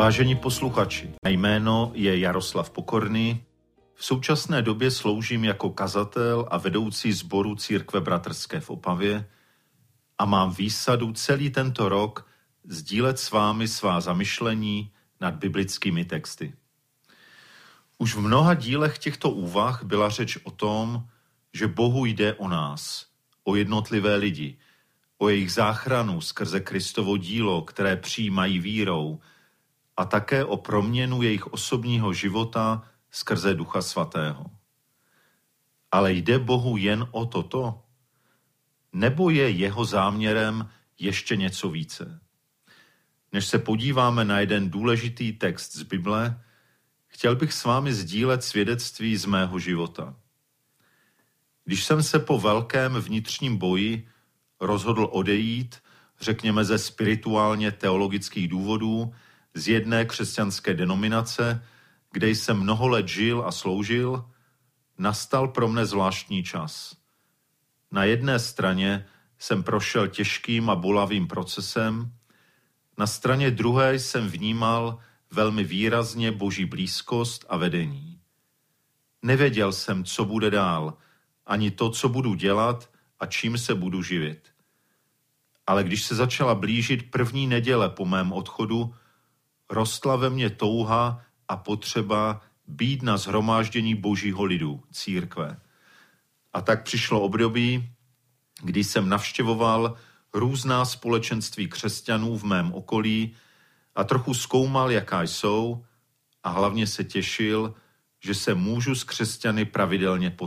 Vážení posluchači, mé jméno je Jaroslav Pokorný. V současné době sloužím jako kazatel a vedoucí sboru Církve bratrské v Opavě a mám výsadu celý tento rok sdílet s vámi svá zamyšlení nad biblickými texty. Už v mnoha dílech těchto úvah byla řeč o tom, že Bohu jde o nás, o jednotlivé lidi, o jejich záchranu skrze Kristovo dílo, které přijímají vírou, a také o proměnu jejich osobního života skrze Ducha Svatého. Ale jde Bohu jen o toto? Nebo je jeho záměrem ještě něco více? Než se podíváme na jeden důležitý text z Bible, chtěl bych s vámi sdílet svědectví z mého života. Když jsem se po velkém vnitřním boji rozhodl odejít, řekněme ze spirituálně teologických důvodů, z jedné křesťanské denominace, kde jsem mnoho let žil a sloužil, nastal pro mne zvláštní čas. Na jedné straně jsem prošel těžkým a bolavým procesem, na straně druhé jsem vnímal velmi výrazně Boží blízkost a vedení. Nevěděl jsem, co bude dál, ani to, co budu dělat a čím se budu živit. Ale když se začala blížit první neděle po mém odchodu, rostla ve mně touha a potřeba být na shromáždění Božího lidu, církve. A tak přišlo období, kdy jsem navštěvoval různá společenství křesťanů v mém okolí a trochu zkoumal, jaká jsou, a hlavně se těšil, že se můžu s křesťany pravidelně